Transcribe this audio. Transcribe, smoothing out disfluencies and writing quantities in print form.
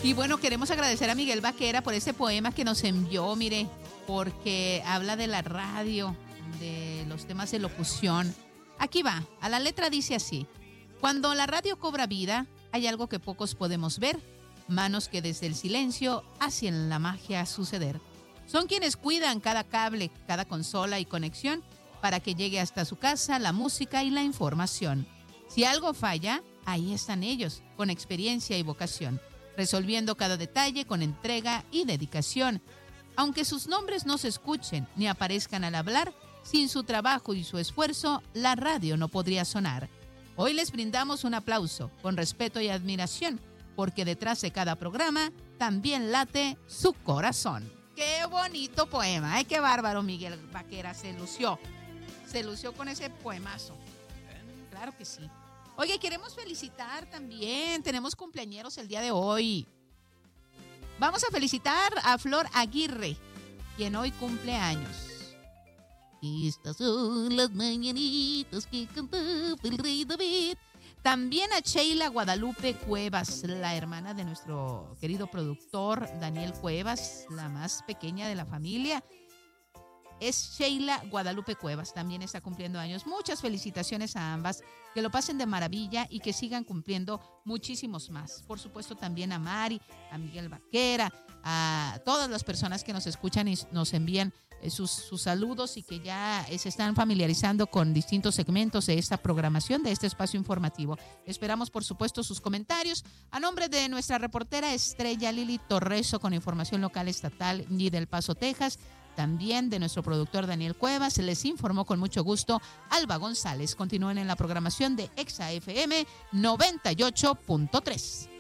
Y bueno, queremos agradecer a Miguel Vaquera por este poema que nos envió, mire, porque habla de la radio, de los temas de locución. Aquí va, a la letra dice así: cuando la radio cobra vida, hay algo que pocos podemos ver, manos que desde el silencio hacen la magia suceder. Son quienes cuidan cada cable, cada consola y conexión para que llegue hasta su casa la música y la información. Si algo falla, ahí están ellos, con experiencia y vocación, resolviendo cada detalle con entrega y dedicación. Aunque sus nombres no se escuchen ni aparezcan al hablar, sin su trabajo y su esfuerzo, la radio no podría sonar. Hoy les brindamos un aplauso, con respeto y admiración, porque detrás de cada programa también late su corazón. ¡Qué bonito poema! ¡Ay, qué bárbaro! Miguel Vaquera se lució con ese poemazo. Claro que sí. Oye, queremos felicitar también, tenemos cumpleañeros el día de hoy. Vamos a felicitar a Flor Aguirre, quien hoy cumple años. Estas son las mañanitas que cantaba el rey David. También a Sheila Guadalupe Cuevas, la hermana de nuestro querido productor Daniel Cuevas, la más pequeña de la familia. Es Sheila Guadalupe Cuevas, también está cumpliendo años. Muchas felicitaciones a ambas, que lo pasen de maravilla y que sigan cumpliendo muchísimos más. Por supuesto también a Mari, a Miguel Vaquera, a todas las personas que nos escuchan y nos envían sus saludos y que ya se están familiarizando con distintos segmentos de esta programación, de este espacio informativo. Esperamos, por supuesto, sus comentarios. A nombre de nuestra reportera Estrella Lili Torreso con información local, estatal y del Paso, Texas, también de nuestro productor Daniel Cuevas, les informó con mucho gusto Alba González. Continúen en la programación de Exa FM 98.3.